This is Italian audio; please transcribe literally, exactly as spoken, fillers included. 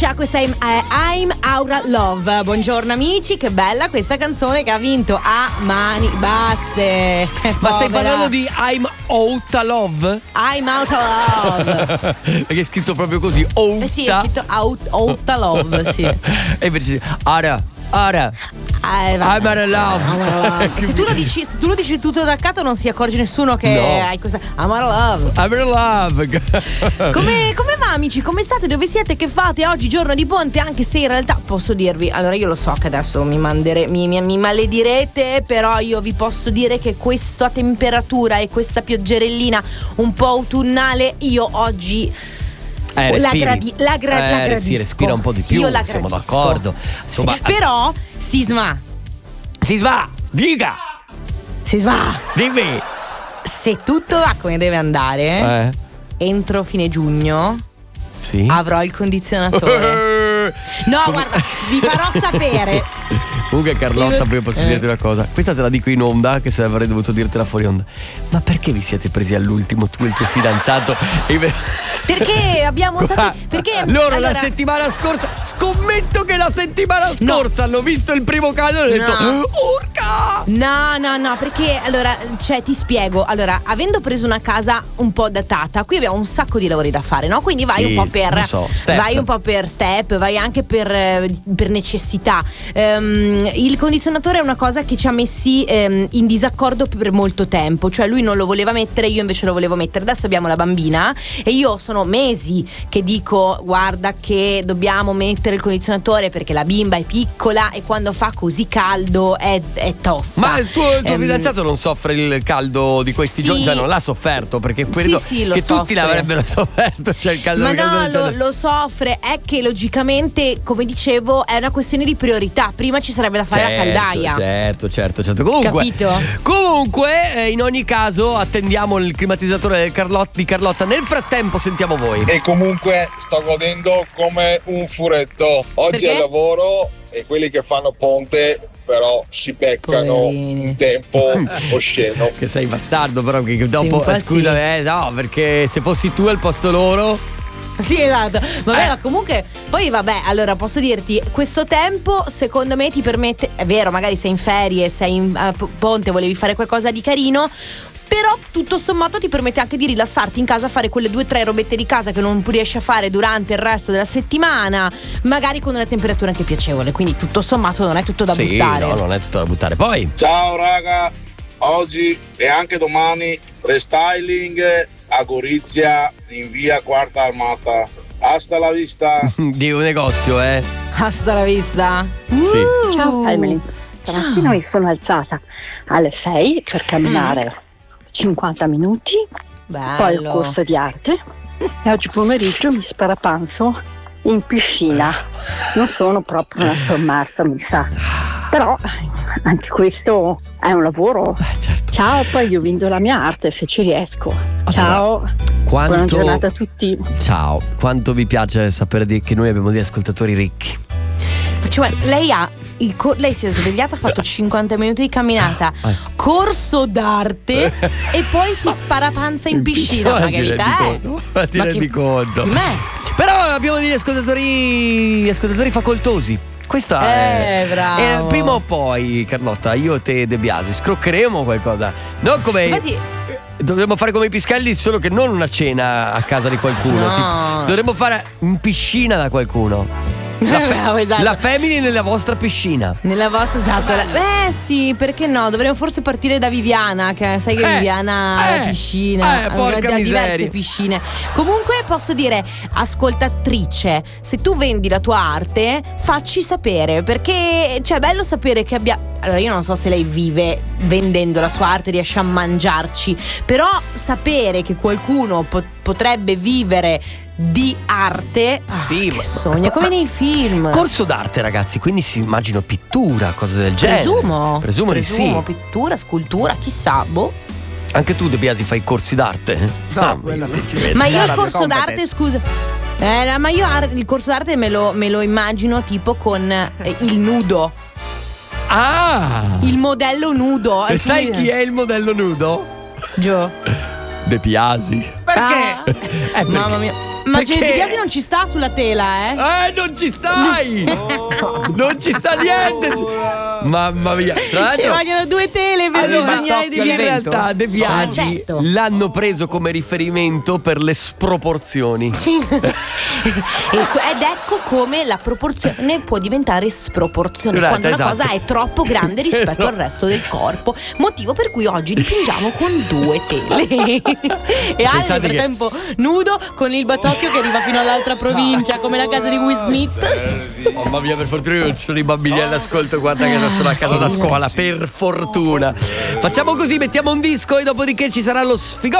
Kesha, questa è I'm Out of Love. Buongiorno amici, che bella questa canzone che ha vinto a mani basse. Ma Povera. stai parlando di I'm Out of Love? I'm Out of Love. Perché è scritto proprio così, Out. Eh sì, è scritto Out, out of Love, sì. E invece Ara, Ara Eh, I'm out of love. I'm out of love. Se tu lo dici, se tu lo dici tutto dal canto non si accorge nessuno che No. hai questa I'm out of love. I'm out of love. Come, come va amici? Come state? Dove siete? Che fate? Oggi giorno di ponte, anche se in realtà posso dirvi, allora io lo so che adesso mi, mandere, mi, mi, mi maledirete, però io vi posso dire che questa temperatura e questa pioggerellina un po' autunnale, io oggi Eh, la, respiri. gradi- la, gra- eh, la gradisco. Si respira un po' di più. Io la siamo gradisco. d'accordo. Insomma, Sì, però Sisma si va, dica, Sisma dimmi. se tutto va come deve andare, Eh, entro fine giugno sì. avrò il condizionatore. No, guarda, vi farò sapere. Comunque Carlotta, poi posso Eh. dirti una cosa. Questa te la dico in onda, che se avrei dovuto dirtela fuori onda. Ma perché vi siete presi all'ultimo tu e il tuo fidanzato? E- Perché abbiamo stato. Perché loro allora, la settimana scorsa, scommetto che la settimana No. scorsa hanno visto il primo caso e hanno detto No. urca! No, no, no, perché allora, cioè, ti spiego. Allora, avendo preso una casa un po' datata, qui abbiamo un sacco di lavori da fare, no? Quindi vai Sì, un po' per lo so, step. vai un po' per step, vai anche per, eh, per necessità. Ehm, il condizionatore è una cosa che ci ha messi ehm, in disaccordo per molto tempo. Cioè, lui non lo voleva mettere, io invece lo volevo mettere. Adesso abbiamo la bambina e io sono mesi che dico: guarda, che dobbiamo mettere il condizionatore perché la bimba è piccola e quando fa così caldo è, è tosta. Ma il tuo, il tuo Ehm, fidanzato non soffre il caldo di questi sì. giorni? Cioè non l'ha sofferto, perché credo Sì, sì, lo che tutti soffre. l'avrebbero sofferto. Cioè il caldo Ma il caldo no, del lo, giorno. lo soffre, è che logicamente, come dicevo, è una questione di priorità. Prima ci sarebbe da fare certo, la caldaia. Certo, certo, certo. Comunque, Capito? Comunque, eh, in ogni caso, attendiamo il climatizzatore del Carlot- di Carlotta. Nel frattempo, sentiamo voi. E comunque sto godendo come un furetto. Oggi Perché? al lavoro e quelli che fanno ponte però si beccano Poverini. un tempo osceno. Che sei bastardo, però. Che dopo, un po' eh, scusa, sì. eh, no, perché se fossi tu al posto loro. Sì, esatto. Vabbè, Eh. ma comunque, poi vabbè, allora posso dirti, questo tempo secondo me ti permette, è vero, magari sei in ferie, sei in eh, p- ponte, volevi fare qualcosa di carino, però tutto sommato ti permette anche di rilassarti in casa, fare quelle due o tre robette di casa che non riesci a fare durante il resto della settimana, magari con una temperatura anche piacevole, quindi tutto sommato non è tutto da sì, buttare. no, non è tutto da buttare. Poi, Ciao raga, oggi e anche domani restyling a Gorizia in via Quarta Armata. Hasta la vista. di un negozio, eh. Hasta la vista. Sì. Uh. Ciao Emily, stamattina mi sono alzata alle sei per camminare cinquanta minuti, poi il Bello. corso di arte e oggi pomeriggio mi sparapanzo in piscina. Non sono proprio una sommarsa, mi sa, però anche questo è un lavoro. certo. Ciao, poi io vendo la mia arte se ci riesco. Ciao, Quanto... buona giornata a tutti. Ciao, quanto mi piace sapere di- che noi abbiamo degli ascoltatori ricchi. Cioè, lei ha il co- lei si è svegliata, ha fatto cinquanta minuti di camminata, Eh. corso d'arte e poi si sparapanza in piscina. Ma ti che rendi vita è? conto? Ma ti Ma rendi chi- conto? Di me? Però abbiamo degli ascoltatori ascoltatori facoltosi. Questo è Eh, bravo. E prima o poi, Carlotta, io, te e De Biasi scroccheremo qualcosa. Non come Infatti, dovremmo fare come i Pischelli, solo che non una cena a casa di qualcuno. No. Tipo, dovremmo fare in piscina da qualcuno. La, fe- Bravo, esatto. la family nella vostra piscina. nella vostra, esatto. la- Eh sì, perché no? Dovremmo forse partire da Viviana, che sai che Eh, Viviana ha eh, la piscina, eh, ha porca diverse miseria. piscine. Comunque posso dire, ascoltatrice, se tu vendi la tua arte, facci sapere, perché cioè è bello sapere che abbia. Allora io non so se lei vive vendendo la sua arte, riesce a mangiarci, però sapere che qualcuno po- potrebbe vivere di arte, ah, Sì, che ma- sogno, come nei film. Corso d'arte, ragazzi, quindi si immagino pittura, cose del genere. Presumo, Presumo di presumo, sì. pittura, scultura, chissà, boh. Anche tu, De Biasi, fai corsi d'arte? No, quello io non ci vedo. Ma io Era il la mia corso d'arte, competenza. scusa. Eh, no, ma io ar- il corso d'arte me lo, me lo immagino tipo con eh, il nudo, Ah! il modello nudo. E sai chi è il modello nudo? Gio. De Biasi. Perché? Ah, Eh, perché- mamma mia. Ma Perché? Gene Di Biasi non ci sta sulla tela, eh? Eh, non ci stai! Non ci sta niente! Mamma mia! Tra Ci l'altro, vogliono due tele per allora, disegnare di in Biasi. realtà De Biasi Ah, certo. l'hanno preso come riferimento per le sproporzioni. Ed ecco come la proporzione può diventare sproporzione Esatto, quando una esatto. cosa è troppo grande rispetto al resto del corpo. Motivo per cui oggi dipingiamo con due tele. E Ale nel Pensate che- frattempo nudo con il batocchio che arriva fino all'altra provincia, come la casa di Will Smith. Mamma mia, per fortuna non ci sono i bambini all'ascolto. Guarda che non sono a casa da scuola, per fortuna. Facciamo così, mettiamo un disco e dopodiché ci sarà lo sfigò.